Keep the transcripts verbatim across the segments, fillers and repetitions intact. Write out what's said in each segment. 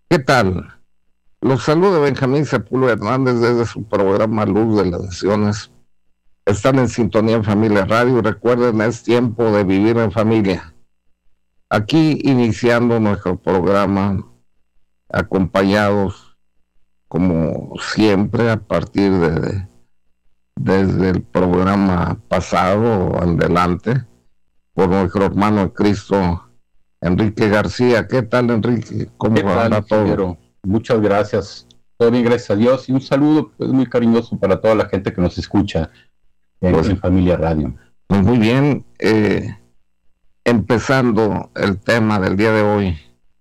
¿Qué tal? Los saluda Benjamín Sepúlveda Hernández desde su programa Luz de las Naciones. Están en sintonía en Familia Radio y recuerden, es tiempo de vivir en familia. Aquí iniciando nuestro programa, acompañados como siempre a partir de desde el programa pasado adelante por nuestro hermano en Cristo, Enrique García. ¿Qué tal, Enrique? ¿Cómo ¿Qué tal, anda todo? ingeniero? Muchas gracias. Todo bien, gracias a Dios. Y un saludo pues, muy cariñoso para toda la gente que nos escucha en, Pues, en Familia Radio. pues muy bien. Eh, empezando el tema del día de hoy.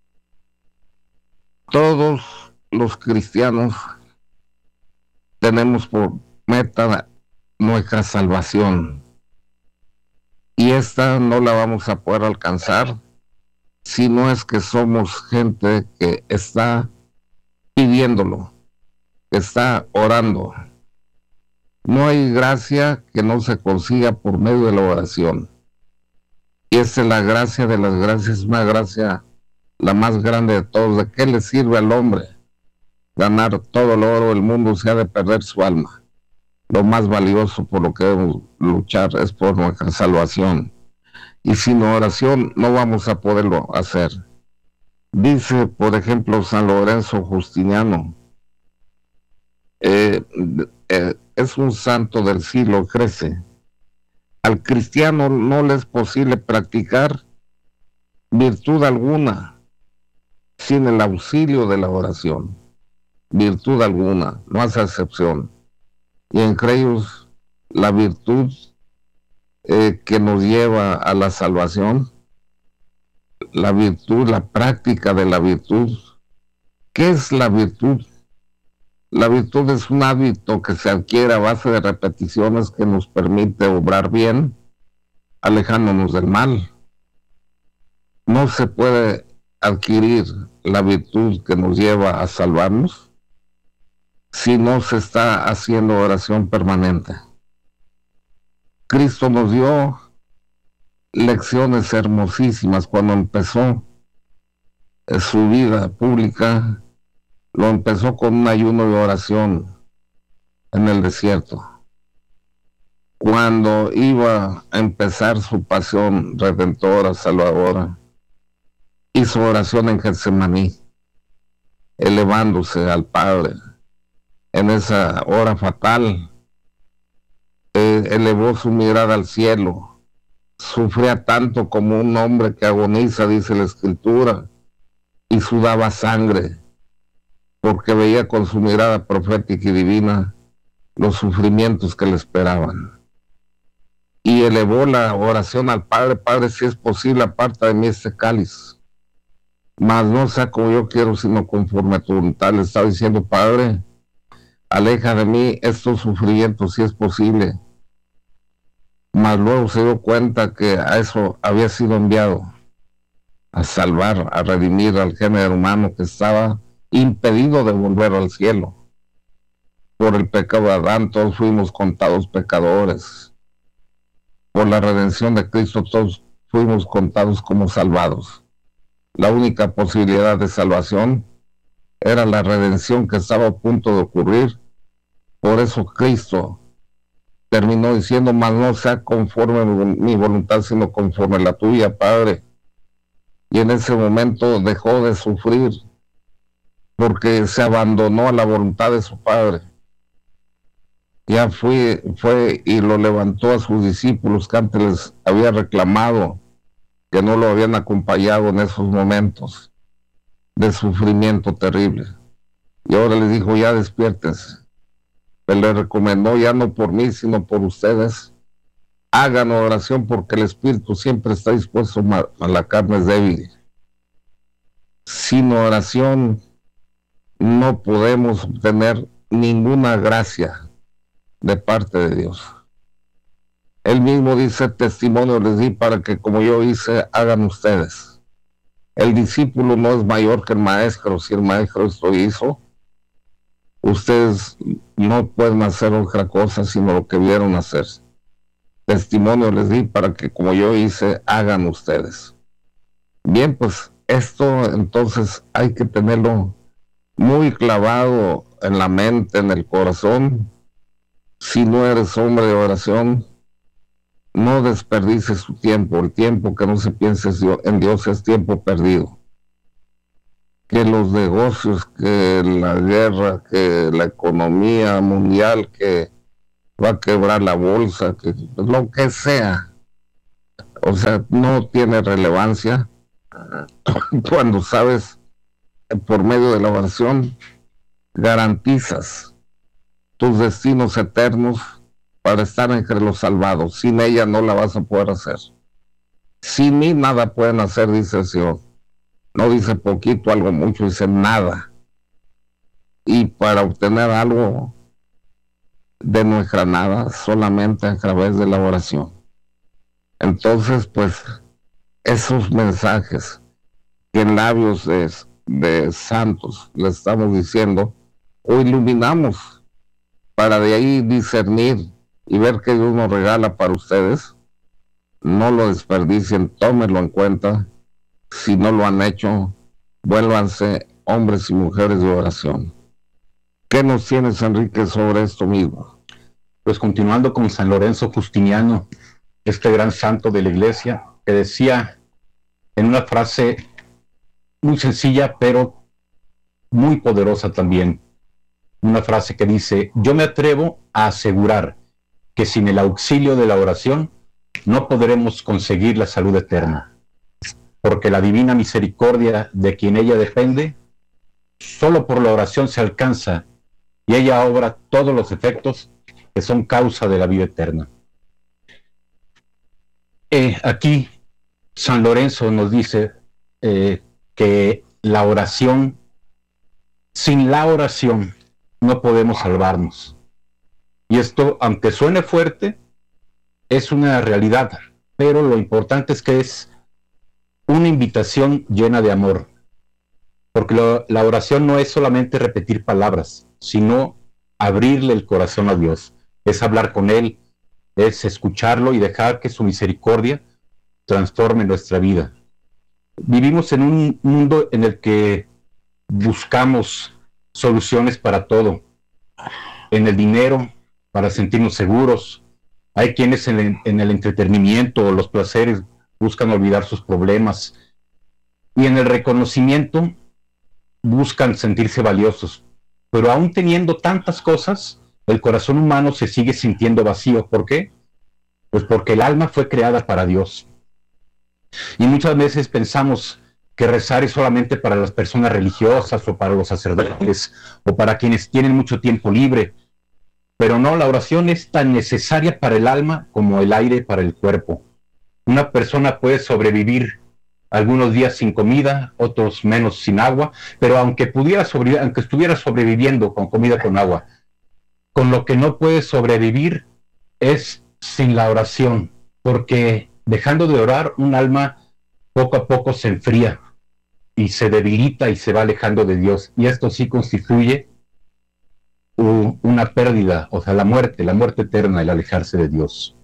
Todos los cristianos tenemos por meta nuestra salvación. Y esta no la vamos a poder alcanzar si no es que somos gente que está pidiéndolo, que está orando. No hay gracia que no se consiga por medio de la oración. Y esta es la gracia de las gracias, una gracia la más grande de todos. ¿De qué le sirve al hombre ganar todo el oro del mundo si ha de perder su alma? Lo más valioso por lo que debemos luchar es por nuestra salvación. Y sin oración no vamos a poderlo hacer. Dice, por ejemplo, San Lorenzo Justiniano, eh, eh, es un santo del siglo trece. Al cristiano no le es posible practicar virtud alguna sin el auxilio de la oración. Virtud alguna, no hace excepción. Y entre ellos la virtud eh, que nos lleva a la salvación, la virtud, la práctica de la virtud. ¿Qué es la virtud? La virtud es un hábito que se adquiere a base de repeticiones que nos permite obrar bien, alejándonos del mal. No se puede adquirir la virtud que nos lleva a salvarnos si no se está haciendo oración permanente. Cristo nos dio lecciones hermosísimas cuando empezó su vida pública. Lo empezó con un ayuno de oración en el desierto. Cuando iba a empezar su pasión redentora, salvadora, hizo oración en Getsemaní, elevándose al Padre. En esa hora fatal, eh, elevó su mirada al cielo. Sufría tanto como un hombre que agoniza, dice la Escritura, y sudaba sangre, porque veía con su mirada profética y divina los sufrimientos que le esperaban. Y elevó la oración al Padre: Padre, si es posible, aparta de mí este cáliz, mas no sea como yo quiero, sino conforme a tu voluntad. Le estaba diciendo: Padre, aleja de mí estos sufrimientos si es posible. Mas luego se dio cuenta que a eso había sido enviado, a salvar, a redimir al género humano que estaba impedido de volver al cielo. Por el pecado de Adán todos fuimos contados pecadores. Por la redención de Cristo todos fuimos contados como salvados. La única posibilidad de salvación era la redención que estaba a punto de ocurrir. Por eso Cristo terminó diciendo: mas no sea conforme mi voluntad, sino conforme la tuya, Padre. Y en ese momento dejó de sufrir, porque se abandonó a la voluntad de su Padre. Ya fue, fue y lo levantó a sus discípulos que antes les había reclamado que no lo habían acompañado en esos momentos de sufrimiento terrible. Y ahora les dijo: ya despiértense. Pero le recomendó: ya no por mí, sino por ustedes. Hagan oración, porque el espíritu siempre está dispuesto, a la carne es débil. Sin oración no podemos obtener ninguna gracia de parte de Dios. Él mismo dice: testimonio les di para que como yo hice, hagan ustedes. El discípulo no es mayor que el maestro. Si el maestro esto hizo, ustedes no pueden hacer otra cosa sino lo que vieron hacer. Testimonio les di para que como yo hice, hagan ustedes. Bien, pues esto entonces hay que tenerlo muy clavado en la mente, en el corazón. Si no eres hombre de oración, no desperdices tu tiempo. El tiempo que no se piense en Dios es tiempo perdido. Que los negocios, que la guerra, que la economía mundial, que va a quebrar la bolsa, que lo que sea. O sea, no tiene relevancia cuando sabes, por medio de la oración, garantizas tus destinos eternos para estar entre los salvados. Sin ella no la vas a poder hacer. Sin mí nada pueden hacer, dice el Señor. No dice poquito, algo mucho, dice nada. Y para obtener algo de nuestra nada, solamente a través de la oración. Entonces, pues, esos mensajes que en labios de, de santos le estamos diciendo, o iluminamos para de ahí discernir y ver que Dios nos regala para ustedes, no lo desperdicien, tómenlo en cuenta. Si no lo han hecho, vuélvanse hombres y mujeres de oración. ¿Qué nos tienes, Enrique, sobre esto mismo? Pues continuando con San Lorenzo Justiniano, este gran santo de la iglesia, que decía en una frase muy sencilla, pero muy poderosa también, una frase que dice: yo me atrevo a asegurar que sin el auxilio de la oración no podremos conseguir la salud eterna, porque la divina misericordia de quien ella depende, solo por la oración se alcanza, y ella obra todos los efectos que son causa de la vida eterna. Eh, aquí San Lorenzo nos dice eh, que la oración, sin la oración no podemos salvarnos. Y esto, aunque suene fuerte, es una realidad, pero lo importante es que es una invitación llena de amor, porque lo, la oración no es solamente repetir palabras, sino abrirle el corazón a Dios, es hablar con Él, es escucharlo y dejar que su misericordia transforme nuestra vida. Vivimos en un mundo en el que buscamos soluciones para todo, en el dinero, para sentirnos seguros. Hay quienes en el, en el entretenimiento o los placeres buscan olvidar sus problemas, y en el reconocimiento buscan sentirse valiosos. Pero aún teniendo tantas cosas, el corazón humano se sigue sintiendo vacío. ¿Por qué? Pues porque el alma fue creada para Dios. Y muchas veces pensamos que rezar es solamente para las personas religiosas o para los sacerdotes o para quienes tienen mucho tiempo libre. Pero no, la oración es tan necesaria para el alma como el aire para el cuerpo. Una persona puede sobrevivir algunos días sin comida, otros menos sin agua, pero aunque pudiera sobrevivir, aunque estuviera sobreviviendo con comida, con agua, con lo que no puede sobrevivir es sin la oración, porque dejando de orar, un alma poco a poco se enfría y se debilita y se va alejando de Dios, y esto sí constituye uh, una pérdida, o sea, la muerte, la muerte eterna, el alejarse de Dios.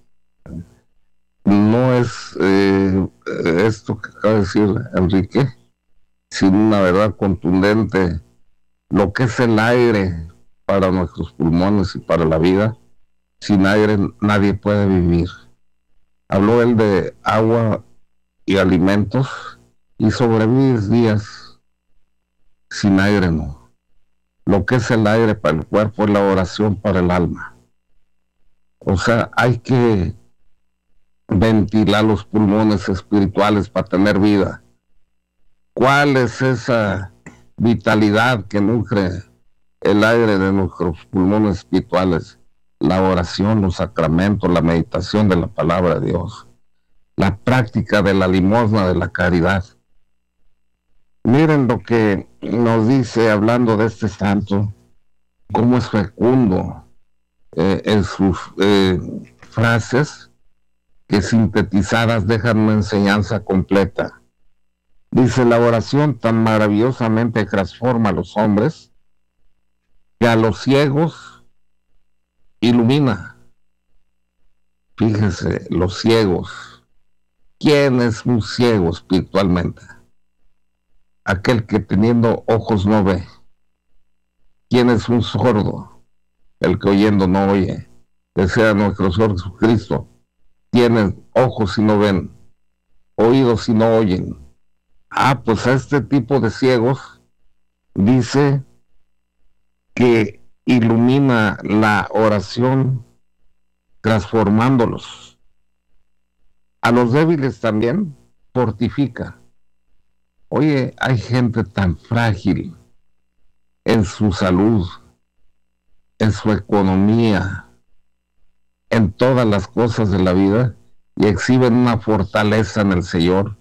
No es eh, esto que acaba de decir Enrique, sin una verdad contundente, lo que es el aire para nuestros pulmones y para la vida. Sin aire nadie puede vivir. Habló él de agua y alimentos, y sobrevives días. Sin aire no. Lo que es el aire para el cuerpo es la oración para el alma. O sea, hay que ventilar los pulmones espirituales para tener vida. ¿Cuál es esa vitalidad que nutre el aire de nuestros pulmones espirituales? La oración, los sacramentos, la meditación de la palabra de Dios, la práctica de la limosna, de la caridad. Miren lo que nos dice, hablando de este santo, cómo es fecundo eh, en sus eh, frases, que sintetizadas dejan una enseñanza completa. Dice: la oración tan maravillosamente transforma a los hombres que a los ciegos ilumina. Fíjense, los ciegos. ¿Quién es un ciego espiritualmente? Aquel que teniendo ojos no ve. ¿quién es un sordo? El que oyendo no oye. Que sea nuestro Señor Jesucristo. Tienen ojos y no ven, oídos y no oyen. Ah, pues a este tipo de ciegos dice que ilumina la oración transformándolos. A los débiles también fortifica. Oye, hay gente tan frágil en su salud, en su economía, en todas las cosas de la vida, y exhiben una fortaleza en el Señor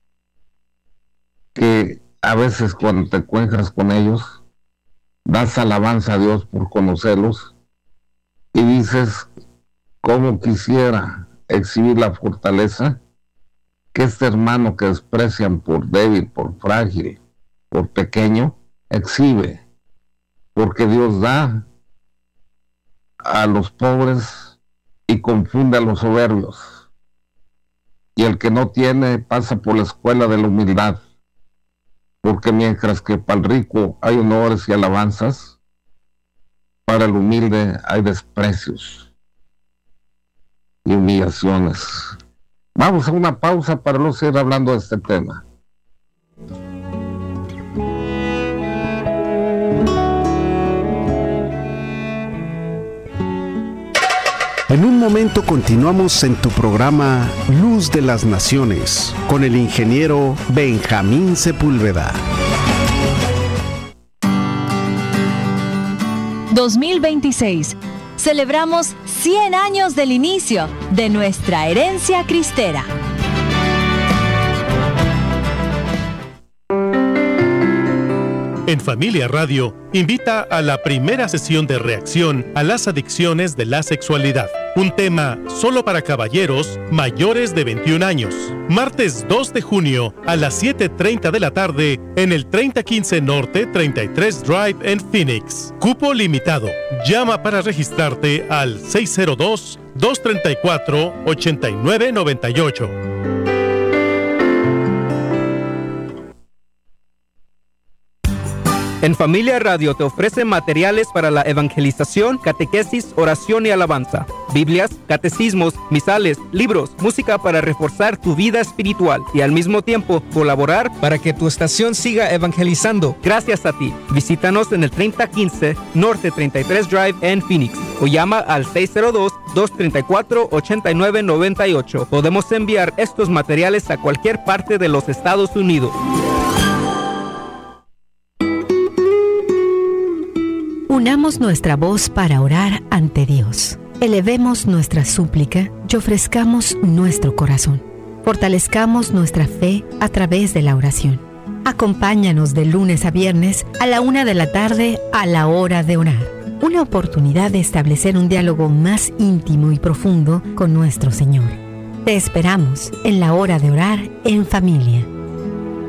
que a veces cuando te encuentras con ellos das alabanza a Dios por conocerlos y dices, cómo quisiera exhibir la fortaleza que este hermano que desprecian por débil, por frágil, por pequeño, exhibe, porque Dios da a los pobres y confunde a los soberbios, y el que no tiene pasa por la escuela de la humildad, porque mientras que para el rico hay honores y alabanzas, para el humilde hay desprecios y humillaciones. Vamos a una pausa para no seguir hablando de este tema. En un momento continuamos en tu programa Luz de las Naciones con el ingeniero Benjamín Sepúlveda. dos mil veintiséis. Celebramos cien años del inicio de nuestra herencia cristera. En Familia Radio, invita a la primera sesión de reacción a las adicciones de la sexualidad. Un tema solo para caballeros mayores de veintiún años. Martes dos de junio a las siete treinta de la tarde en el treinta quince Norte treinta y tres Drive en Phoenix. Cupo limitado. Llama para registrarte al seis cero dos, dos tres cuatro, ocho nueve nueve ocho. En Familia Radio te ofrece materiales para la evangelización, catequesis, oración y alabanza, Biblias, catecismos, misales, libros, música para reforzar tu vida espiritual y al mismo tiempo colaborar para que tu estación siga evangelizando. Gracias a ti. Visítanos en el treinta quince Norte treinta y tres Drive en Phoenix o llama al seis cero dos, dos tres cuatro, ocho nueve nueve ocho. Podemos enviar estos materiales a cualquier parte de los Estados Unidos. Unamos nuestra voz para orar ante Dios. Elevemos nuestra súplica y ofrezcamos nuestro corazón. Fortalezcamos nuestra fe a través de la oración. Acompáñanos de lunes a viernes a la una de la tarde a la hora de orar. Una oportunidad de establecer un diálogo más íntimo y profundo con nuestro Señor. Te esperamos en la hora de orar en familia.